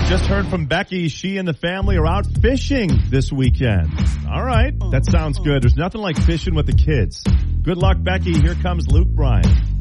Just heard from Becky. She and the family are out fishing this weekend. All right. That sounds good. There's nothing like fishing with the kids. Good luck, Becky. Here comes Luke Bryan.